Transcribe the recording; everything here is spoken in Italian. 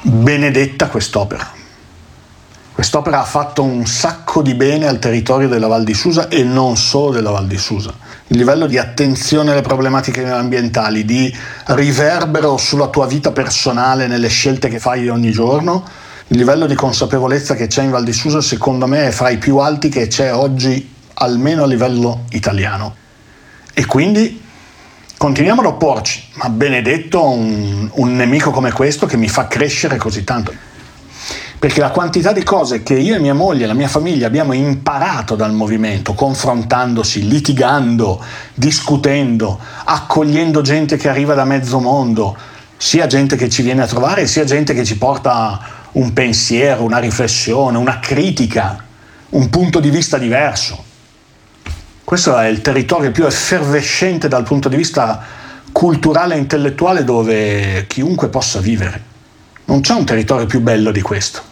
benedetta quest'opera. Quest'opera ha fatto un sacco di bene al territorio della Val di Susa e non solo della Val di Susa. Il livello di attenzione alle problematiche ambientali, di riverbero sulla tua vita personale nelle scelte che fai ogni giorno, il livello di consapevolezza che c'è in Val di Susa secondo me è fra i più alti che c'è oggi, almeno a livello italiano. E quindi continuiamo ad opporci, ma benedetto un nemico come questo che mi fa crescere così tanto. Perché la quantità di cose che io e mia moglie e la mia famiglia abbiamo imparato dal movimento, confrontandosi, litigando, discutendo, accogliendo gente che arriva da mezzo mondo, sia gente che ci viene a trovare, sia gente che ci porta un pensiero, una riflessione, una critica, un punto di vista diverso. Questo è il territorio più effervescente dal punto di vista culturale e intellettuale dove chiunque possa vivere. Non c'è un territorio più bello di questo.